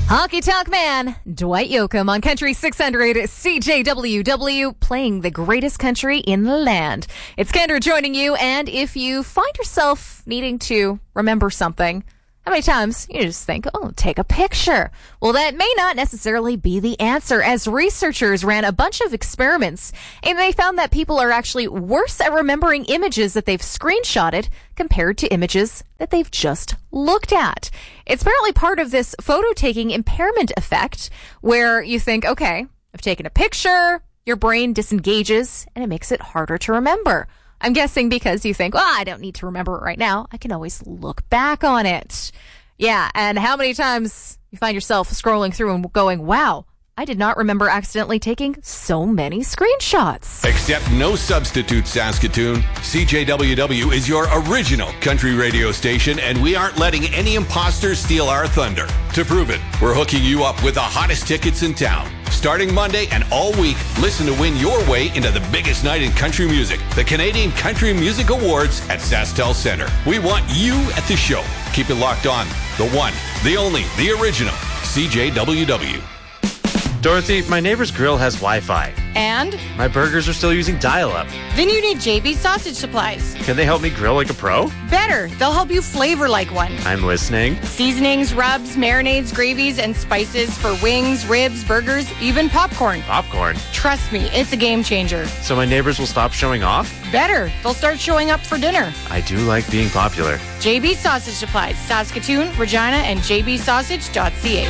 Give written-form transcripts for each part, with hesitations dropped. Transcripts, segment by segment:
Honky Tonk Man, Dwight Yoakam on Country 600 CJWW, playing the greatest country in the land. It's Kendra joining you, and if you find yourself needing to remember something, how many times you just think, take a picture? Well, that may not necessarily be the answer, as researchers ran a bunch of experiments, and they found that people are actually worse at remembering images that they've screenshotted compared to images that they've just looked at. It's apparently part of this photo-taking impairment effect, where you think, okay, I've taken a picture, your brain disengages, and it makes it harder to remember. I'm guessing because you think, I don't need to remember it right now. I can always look back on it. Yeah, and how many times you find yourself scrolling through and going, wow, I did not remember accidentally taking so many screenshots. Accept no substitute, Saskatoon. CJWW is your original country radio station, and we aren't letting any imposters steal our thunder. To prove it, we're hooking you up with the hottest tickets in town. Starting Monday and all week, listen to win your way into the biggest night in country music, the Canadian Country Music Awards at SaskTel Centre. We want you at the show. Keep it locked on. The one, the only, the original, CJWW. Dorothy, my neighbor's grill has Wi-Fi. And? My burgers are still using dial-up. Then you need JB Sausage Supplies. Can they help me grill like a pro? Better. They'll help you flavor like one. I'm listening. Seasonings, rubs, marinades, gravies, and spices for wings, ribs, burgers, even popcorn. Popcorn? Trust me, it's a game changer. So my neighbors will stop showing off? Better. They'll start showing up for dinner. I do like being popular. JB Sausage Supplies, Saskatoon, Regina, and jbsausage.ca.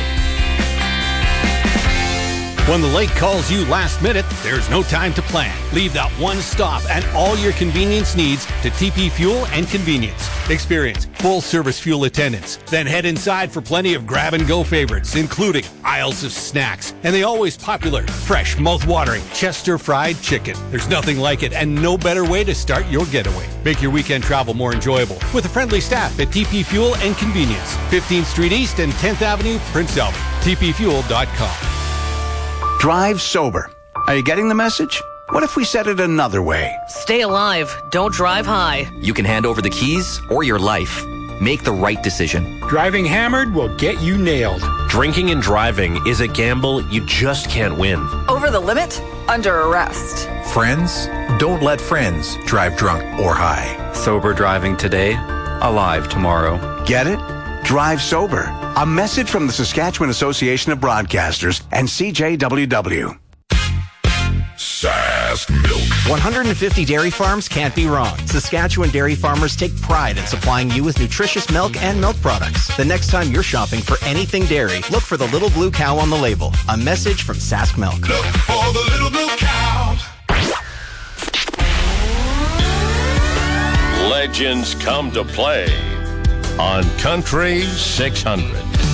When the lake calls you last minute, there's no time to plan. Leave that one stop and all your convenience needs to TP Fuel and Convenience. Experience full-service fuel attendants. Then head inside for plenty of grab-and-go favorites, including aisles of snacks and the always popular, fresh, mouth-watering Chester fried chicken. There's nothing like it and no better way to start your getaway. Make your weekend travel more enjoyable with the friendly staff at TP Fuel and Convenience. 15th Street East and 10th Avenue, Prince Albert. TPFuel.com. Drive sober. Are you getting the message? What if we said it another way? Stay alive. Don't drive high. You can hand over the keys or your life. Make the right decision. Driving hammered will get you nailed. Drinking and driving is a gamble you just can't win. Over the limit? Under arrest. Friends? Don't let friends drive drunk or high. Sober driving today, alive tomorrow. Get it? Drive sober. A message from the Saskatchewan Association of Broadcasters and CJWW. Sask Milk. 150 dairy farms can't be wrong. Saskatchewan dairy farmers take pride in supplying you with nutritious milk and milk products. The next time you're shopping for anything dairy, look for the little blue cow on the label. A message from Sask Milk. Look for the little blue cow. Legends come to play on Country 600.